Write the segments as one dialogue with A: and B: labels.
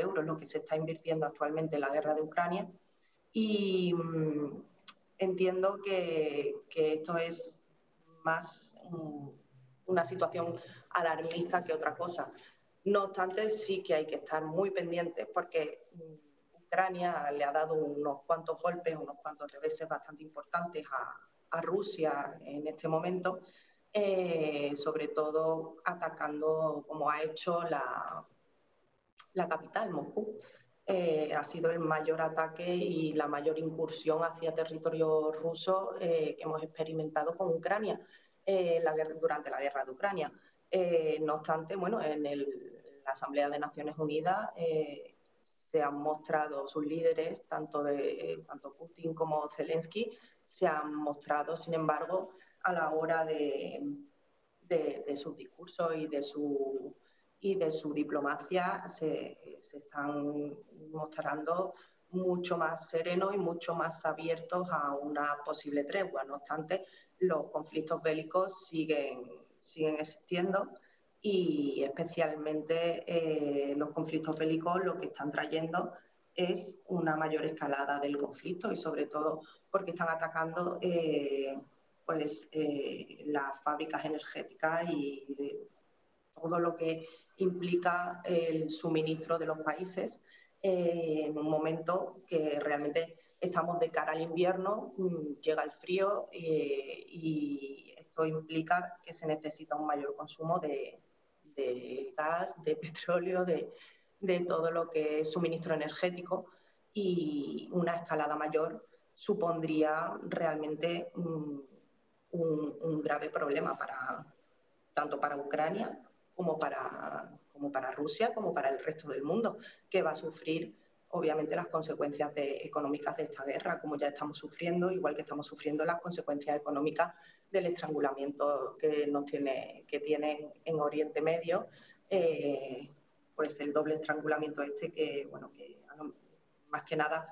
A: euros lo que se está invirtiendo actualmente en la guerra de Ucrania y entiendo que esto es más una situación alarmista que otra cosa. No obstante, sí que hay que estar muy pendientes porque Ucrania le ha dado unos cuantos golpes, unos cuantos reveses bastante importantes a Rusia en este momento, sobre todo atacando, como ha hecho, la capital, Moscú. Ha sido el mayor ataque y la mayor incursión hacia territorio ruso que hemos experimentado con Ucrania durante la guerra de Ucrania. No obstante, bueno, en la Asamblea de Naciones Unidas se han mostrado sus líderes, tanto Putin como Zelensky, se han mostrado, sin embargo, a la hora de sus discursos y de su diplomacia se están mostrando mucho más serenos y mucho más abiertos a una posible tregua. No obstante, los conflictos bélicos siguen existiendo y especialmente los conflictos bélicos lo que están trayendo es una mayor escalada del conflicto y sobre todo porque están atacando las fábricas energéticas y todo lo que implica el suministro de los países en un momento que realmente estamos de cara al invierno, llega el frío y esto implica que se necesita un mayor consumo de gas, de petróleo, de todo lo que es suministro energético y una escalada mayor supondría realmente un grave problema tanto para Ucrania como para Rusia, como para el resto del mundo, que va a sufrir obviamente las consecuencias económicas de esta guerra, como ya estamos sufriendo, igual que estamos sufriendo las consecuencias económicas del estrangulamiento que tienen en Oriente Medio, pues el doble estrangulamiento que más que nada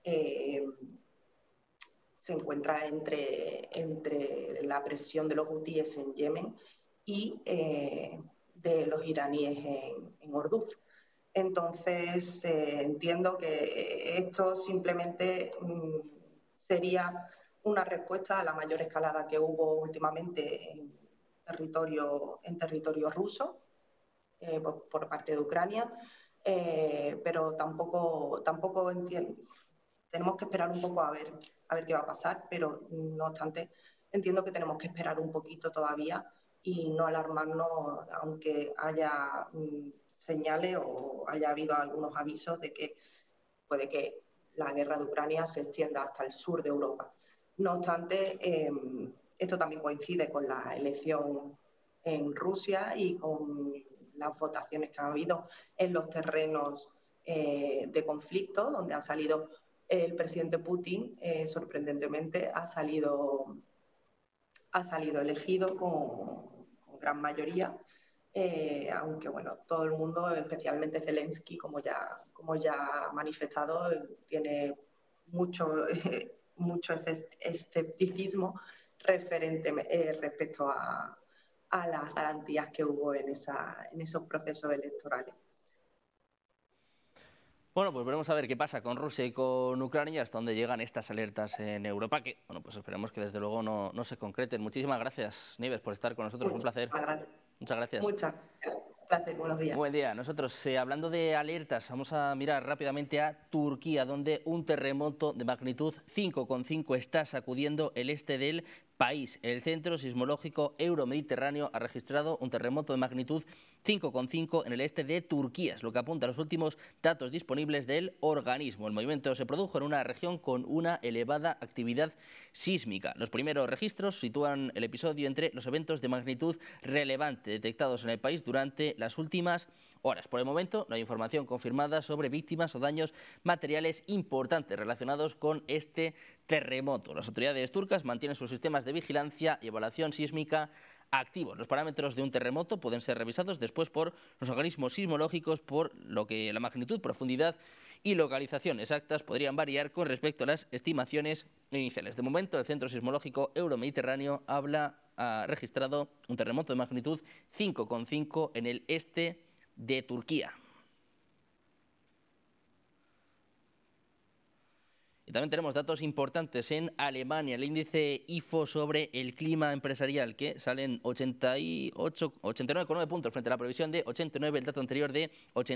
A: se encuentra entre la presión de los hutíes en Yemen y de los iraníes en Orduz. Entonces, entiendo que esto simplemente sería una respuesta a la mayor escalada que hubo últimamente en territorio ruso por parte de Ucrania, pero tampoco entiendo. Tenemos que esperar un poco a ver qué va a pasar, pero no obstante, entiendo que tenemos que esperar un poquito todavía y no alarmarnos, aunque haya señales o haya habido algunos avisos de que puede que la guerra de Ucrania se extienda hasta el sur de Europa. No obstante, esto también coincide con la elección en Rusia y con las votaciones que ha habido en los terrenos de conflicto, donde ha salido el presidente Putin, sorprendentemente, ha salido elegido con gran mayoría, aunque bueno, todo el mundo, especialmente Zelensky, como ya ha manifestado, tiene mucho escepticismo respecto a las garantías que hubo en esos procesos electorales.
B: Bueno, pues veremos a ver qué pasa con Rusia y con Ucrania, hasta dónde llegan estas alertas en Europa, que, bueno, pues esperemos que desde luego no se concreten. Muchísimas gracias, Nieves, por estar con nosotros. Un placer. Muchas gracias.
A: Muchas gracias. Un placer. Buenos días.
B: Buen día. Nosotros, hablando de alertas, vamos a mirar rápidamente a Turquía, donde un terremoto de magnitud 5,5 está sacudiendo el este del país. El Centro Sismológico Euromediterráneo ha registrado un terremoto de magnitud 5,5 en el este de Turquía, es lo que apunta a los últimos datos disponibles del organismo. El movimiento se produjo en una región con una elevada actividad sísmica. Los primeros registros sitúan el episodio entre los eventos de magnitud relevante detectados en el país durante las últimas horas. Por el momento no hay información confirmada sobre víctimas o daños materiales importantes relacionados con este terremoto. Las autoridades turcas mantienen sus sistemas de vigilancia y evaluación sísmica activos. Los parámetros de un terremoto pueden ser revisados después por los organismos sismológicos, por lo que la magnitud, profundidad y localización exactas podrían variar con respecto a las estimaciones iniciales. De momento, el Centro Sismológico Euromediterráneo ha registrado un terremoto de magnitud 5,5 en el este de Turquía. Y también tenemos datos importantes en Alemania, el índice IFO sobre el clima empresarial, que sale en 89,9 puntos frente a la previsión de 89, el dato anterior de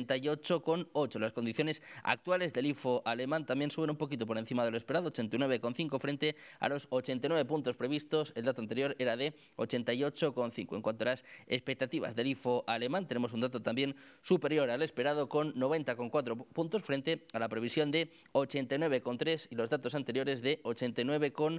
B: 88,8. Las condiciones actuales del IFO alemán también suben un poquito por encima de lo esperado, 89,5 frente a los 89 puntos previstos. El dato anterior era de 88,5. En cuanto a las expectativas del IFO alemán, tenemos un dato también superior al esperado con 90,4 puntos frente a la previsión de 89,3 y los datos anteriores de 89,1.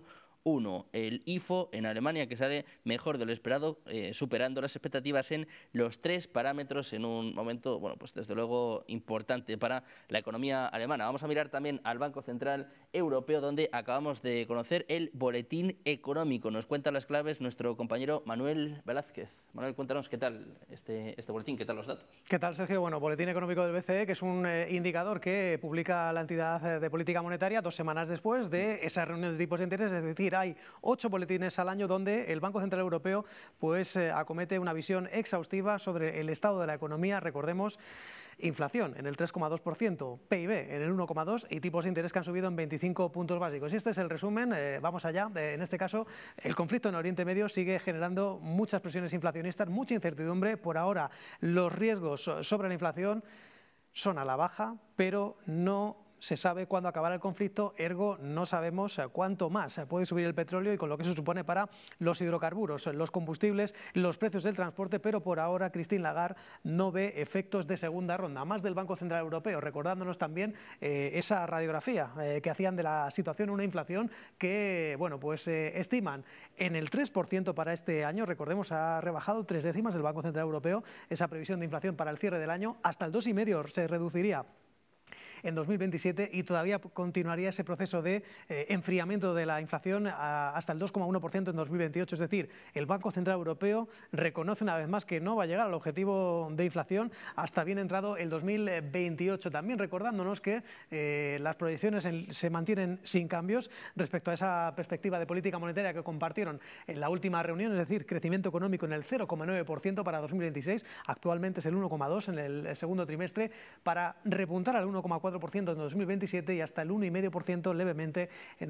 B: El IFO en Alemania, que sale mejor de lo esperado, superando las expectativas en los 3 parámetros en un momento, bueno, pues desde luego importante para la economía alemana. Vamos a mirar también al Banco Central Europeo, donde acabamos de conocer el boletín económico. Nos cuentan las claves nuestro compañero Manuel Velázquez. Manuel, cuéntanos qué tal este boletín, qué tal los datos.
C: ¿Qué tal, Sergio? Bueno, boletín económico del BCE, que es un indicador que publica la entidad de política monetaria 2 semanas después de esa reunión de tipos de interés. Es decir, hay 8 boletines al año donde el Banco Central Europeo pues acomete una visión exhaustiva sobre el estado de la economía. Recordemos, inflación en el 3,2%, PIB en el 1,2% y tipos de interés que han subido en 25 puntos básicos. Y este es el resumen, vamos allá. En este caso, el conflicto en Oriente Medio sigue generando muchas presiones inflacionistas, mucha incertidumbre. Por ahora, los riesgos sobre la inflación son a la baja, pero no se sabe cuándo acabará el conflicto, ergo no sabemos cuánto más puede subir el petróleo y con lo que eso supone para los hidrocarburos, los combustibles, los precios del transporte, pero por ahora Christine Lagarde no ve efectos de segunda ronda, más del Banco Central Europeo, recordándonos también esa radiografía que hacían de la situación, una inflación que, bueno, pues estiman en el 3% para este año. Recordemos, ha rebajado 3 décimas el Banco Central Europeo esa previsión de inflación para el cierre del año, hasta el 2,5% se reduciría en 2027 y todavía continuaría ese proceso de enfriamiento de la inflación hasta el 2,1% en 2028. Es decir, el Banco Central Europeo reconoce una vez más que no va a llegar al objetivo de inflación hasta bien entrado el 2028. También recordándonos que las proyecciones se mantienen sin cambios respecto a esa perspectiva de política monetaria que compartieron en la última reunión, es decir, crecimiento económico en el 0,9% para 2026, actualmente es el 1,2% en el segundo trimestre, para repuntar al 1,4% en 2027 y hasta el 1,5% levemente en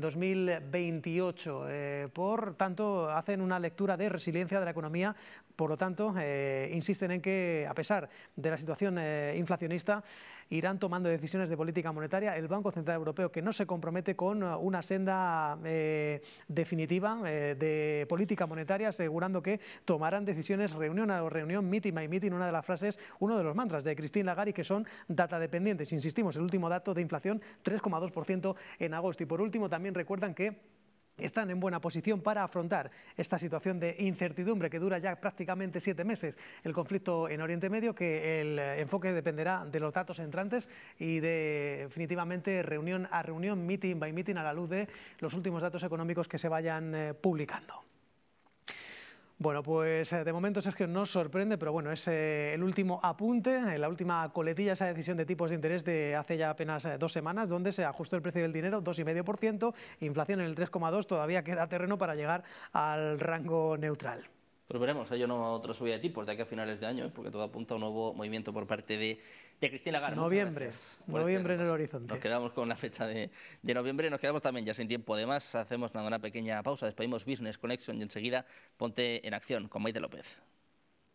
C: 2028. Por tanto, hacen una lectura de resiliencia de la economía. Por lo tanto, insisten en que, a pesar de la situación inflacionista, irán tomando decisiones de política monetaria. El Banco Central Europeo, que no se compromete con una senda definitiva de política monetaria, asegurando que tomarán decisiones reunión a reunión, meeting by meeting, una de las frases, uno de los mantras de Christine Lagarde, que son data dependientes. Insistimos, el último dato de inflación, 3,2% en agosto. Y por último, también recuerdan que están en buena posición para afrontar esta situación de incertidumbre que dura ya prácticamente 7 meses, el conflicto en Oriente Medio, que el enfoque dependerá de los datos entrantes y de, definitivamente, reunión a reunión, meeting by meeting, a la luz de los últimos datos económicos que se vayan publicando. Bueno, pues de momento, Sergio, nos sorprende, pero bueno, es el último apunte, la última coletilla, esa decisión de tipos de interés de hace ya apenas 2 semanas, donde se ajustó el precio del dinero 2,5%, inflación en el 3,2%, todavía queda terreno para llegar al rango neutral.
B: Pues veremos, hay otra subida de tipos de aquí a finales de año, porque todo apunta a un nuevo movimiento por parte de Christine Lagarde.
C: Noviembre en el horizonte.
B: Nos quedamos con la fecha de noviembre, nos quedamos también ya sin tiempo de más. Hacemos una pequeña pausa, despedimos Business Connection y enseguida ponte en acción con Maite López.